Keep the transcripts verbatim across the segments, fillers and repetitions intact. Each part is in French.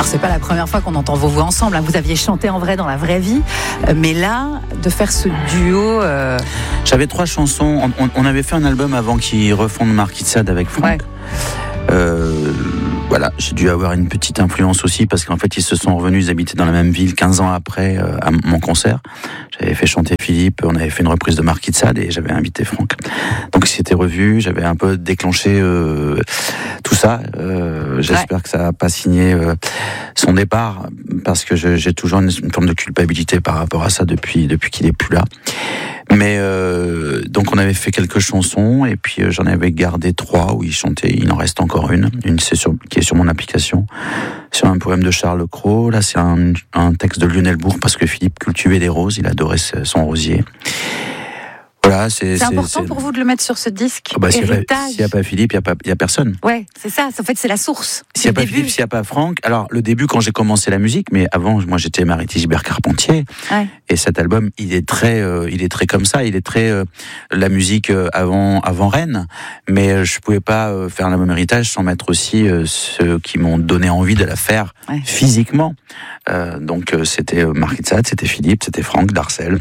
c'est pas la première fois qu'on entend vos voix ensemble, hein. Vous aviez chanté en vrai dans la vraie vie, mais là, de faire ce duo... Euh... J'avais trois chansons, on, on avait fait un album avant qu'ils refondent Marquis de Sade avec Franck. Ouais. Euh, voilà, j'ai dû avoir une petite influence aussi parce qu'en fait ils se sont revenus, ils habitaient dans la même ville quinze ans après euh, à mon concert. J'avais fait chanter Philippe, on avait fait une reprise de Marquis de Sade et j'avais invité Franck. Donc ils s'étaient revus, j'avais un peu déclenché euh, tout ça. Euh, j'espère ouais. que ça n'a pas signé euh, son départ parce que je, j'ai toujours une, une forme de culpabilité par rapport à ça depuis, depuis qu'il est plus là. Mais euh, donc on avait fait quelques chansons et puis euh, j'en avais gardé trois où il chantait. Il en reste encore une, une c'est sur, qui est sur mon application, sur un poème de Charles Cros. Là c'est un, un texte de Lionel Bourg parce que Philippe cultivait des roses, il adorait son rosier. Voilà, c'est, c'est, c'est important c'est... pour vous de le mettre sur ce disque. Oh bah, s'il n'y a, a pas Philippe, il n'y a, a personne. Ouais, c'est ça. En fait, c'est la source. S'il n'y a pas début. Philippe, s'il n'y a pas Franck. Alors, le début, quand j'ai commencé la musique, mais avant, moi, j'étais Mariti Gilbert Carpentier. Ouais. Et cet album, il est très, euh, il est très comme ça. Il est très euh, la musique euh, avant, avant Rennes. Mais euh, je ne pouvais pas euh, faire le même héritage sans mettre aussi euh, ceux qui m'ont donné envie de la faire ouais. physiquement. Euh, donc, euh, c'était euh, Marquis de Sade, c'était Philippe, c'était Franck Darcel.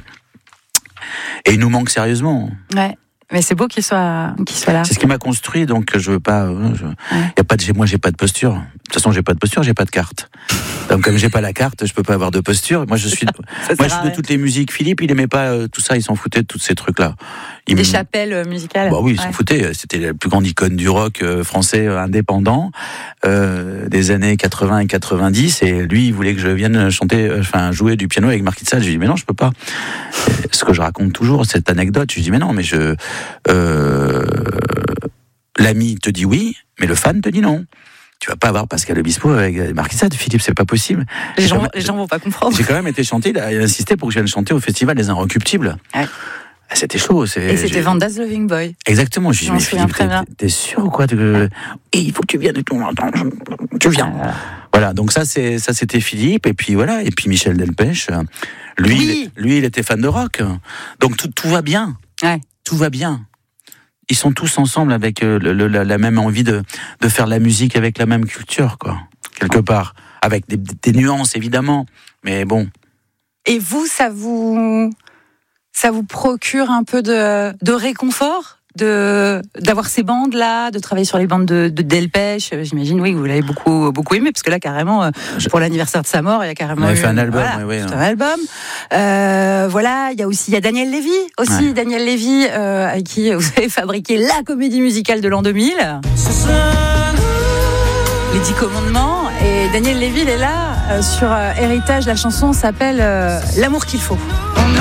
Et il nous manque sérieusement. Ouais, mais c'est beau qu'il soit, qu'il soit là. C'est ce qui m'a construit, donc je veux pas. Je, ouais. y a pas de, moi, j'ai pas de posture. De toute façon, j'ai pas de posture, j'ai pas de carte. Donc, comme j'ai pas la carte, je peux pas avoir de posture. Moi, je suis, de, moi, je suis de toutes les musiques. Philippe, il aimait pas euh, tout ça, il s'en foutait de tous ces trucs-là. Il Des m... chapelles musicales. Bah oui, il ouais. s'en foutait. C'était la plus grande icône du rock euh, français euh, indépendant euh, des années quatre-vingts et quatre-vingt-dix. Et lui, il voulait que je vienne chanter, enfin, euh, jouer du piano avec Marquis de Sade. Je lui dis mais non, je peux pas. Ce que je raconte toujours, cette anecdote. Je lui dis mais non, mais je, euh, l'ami te dit oui, mais le fan te dit non. Tu vas pas avoir Pascal Obispo avec Marquis de Sade, Philippe, c'est pas possible. Les gens, même, les gens vont pas comprendre. J'ai quand même été chanté, il a insisté pour que je vienne chanter au festival des Inrecuptibles. Ouais. C'était chaud. C'est, et c'était j'ai... Vanda's Loving Boy. Exactement. Je lui dis, mais Philippe, t'es, t'es sûr ou quoi de... Et il faut que tu viennes de ton... Tu viens. Ah, voilà. Voilà, donc ça, c'est, ça c'était Philippe, et puis voilà, et puis Michel Delpech, lui, oui. il, lui, il était fan de rock. Donc tout, tout va bien. Ouais. Tout va bien. Ils sont tous ensemble avec euh, le, le, la, la même envie de, de faire de la musique avec la même culture, quoi. Quelque part. Avec des, des nuances, évidemment. Mais bon. Et vous, ça vous, ça vous procure un peu de, de réconfort de, d'avoir ces bandes-là, de travailler sur les bandes de, de Delpech? J'imagine, oui, que vous l'avez beaucoup, beaucoup aimé, parce que là, carrément, Je... pour l'anniversaire de sa mort, il y a carrément. On a eu, fait un album, voilà, oui, oui, un album. Euh, voilà, il y a aussi, il y a Daniel Lévy, aussi, ouais. Daniel Lévy, euh, avec qui vous avez fabriqué la comédie musicale de l'an deux mille. Les Dix Commandements. Et Daniel Lévy, il est là, euh, sur euh, Héritage, la chanson s'appelle euh, L'amour qu'il faut.